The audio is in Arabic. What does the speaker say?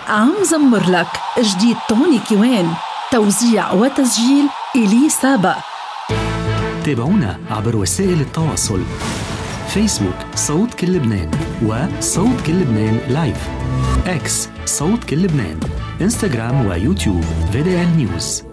عم زمر لك جديد توني كيوان، توزيع وتسجيل إلي سابا. تابعونا عبر وسائل التواصل: فيسبوك صوت كل لبنان، وصوت كل لبنان لايف، اكس صوت كل لبنان، انستغرام ويوتيوب VDL News.